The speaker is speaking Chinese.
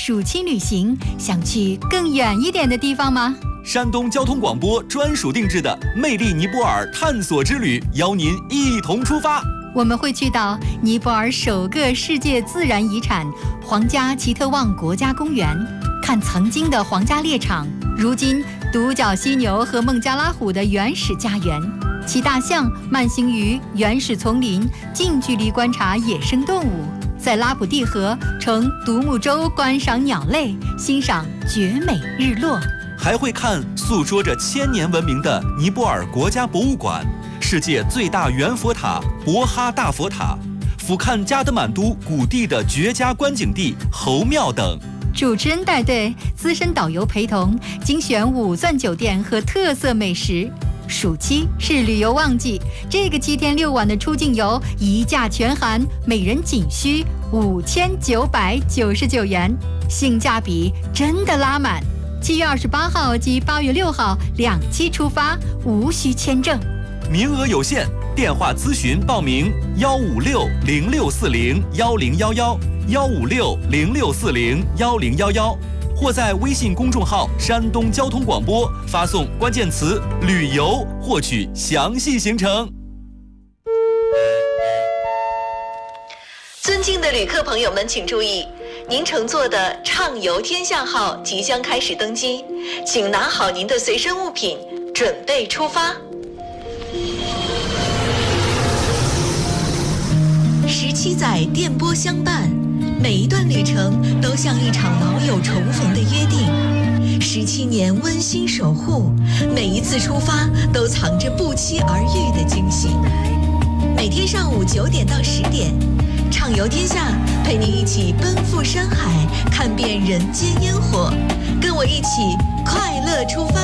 暑期旅行，想去更远一点的地方吗？ 山东交通广播专属定制的魅力尼泊尔探索之旅，邀您一同出发。 我们会去到尼泊尔首个世界自然遗产皇家奇特旺国家公园，看曾经的皇家猎场，如今独角犀牛和孟加拉虎的原始家园，骑大象慢行于原始丛林，近距离观察野生动物，在拉普蒂河乘独木舟观赏鸟类，欣赏绝美日落。 还会看诉说着1000年文明的尼泊尔国家博物馆，世界最大圆佛塔博哈大佛塔，俯瞰加德满都谷地的绝佳观景地猴庙等。 主持人带队，资深导游陪同，精选5钻酒店和特色美食。暑期是旅游旺季，这个7天6晚的出境游一价全含，每人仅需5999元，性价比真的拉满。7月28号及8月6号2期出发，无需签证， 名额有限，电话咨询报名15606401011，15606401011，或在微信公众号山东交通广播发送关键词旅游获取详细行程。 尊敬的旅客朋友们请注意，您乘坐的畅游天象号即将开始登机，请拿好您的随身物品，准备出发。17载电波相伴，每一段旅程都像一场老友重逢的约定，17年温馨守护，每一次出发都藏着不期而遇的惊喜。每天上午9点到10点，畅游天下，陪您一起奔赴山海，看遍人间烟火，跟我一起快乐出发。